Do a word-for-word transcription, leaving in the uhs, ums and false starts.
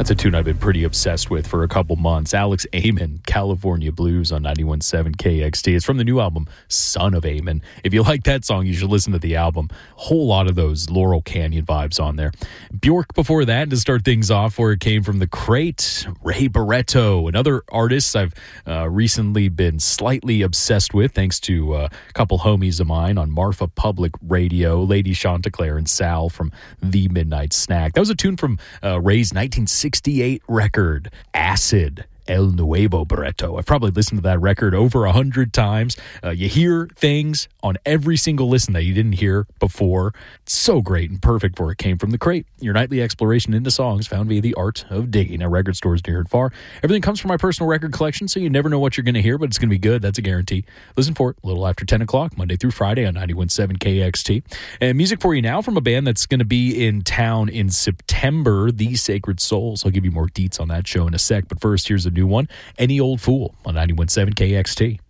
That's a tune I've been pretty obsessed with for a couple months. Alex Amen, California Blues on ninety-one point seven K X T. It's from the new album, Son of Amen. If you like that song, you should listen to the album. Whole lot of those Laurel Canyon vibes on there. Bjork before that, to start things off, where it came from the crate. Ray Barretto, another artist I've uh, recently been slightly obsessed with, thanks to uh, a couple homies of mine on Marfa Public Radio, Lady Chanticleer and Sal from The Midnight Snack. That was a tune from uh, Ray's nineteen sixty-eight record, Acid. El Nuevo Barretto. I've probably listened to that record over a hundred times. Uh, you hear things on every single listen that you didn't hear before. It's so great and perfect for It Came From the Crate. Your nightly exploration into songs found via the art of digging at record stores near and far. Everything comes from my personal record collection, so you never know what you're going to hear, but it's going to be good. That's a guarantee. Listen for it a little after ten o'clock, Monday through Friday on ninety-one point seven K X T. And music for you now from a band that's going to be in town in September, The Sacred Souls. I'll give you more deets on that show in a sec, but first, here's a new one, Any Old Fool on ninety-one point seven K X T.